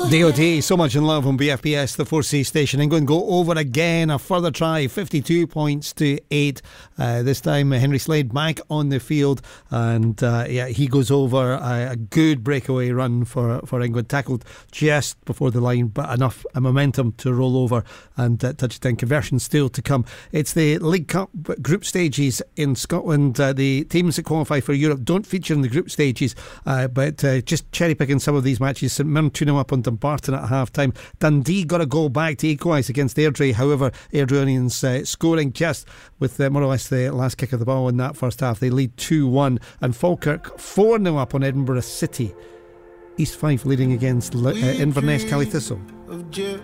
DOD, So Much in Love on BFBS, the 4C station. England go over again, a further try, 52 points to 8. This time Henry Slade back on the field, and he goes over. A good breakaway run for England, tackled just before the line, but enough momentum to roll over, and touchdown conversion still to come. It's the League Cup group stages in Scotland. The teams that qualify for Europe don't feature in the group stages, but just cherry picking some of these matches. St Mirren 2-0 up on Dumbarton at half time. Dundee got a goal back to equalise against Airdrie. However, Airdrieonians scoring just with more or less the last kick of the ball in that first half. They lead 2-1, and Falkirk 4-0 up on Edinburgh City. East Fife leading against Inverness Cally Thistle.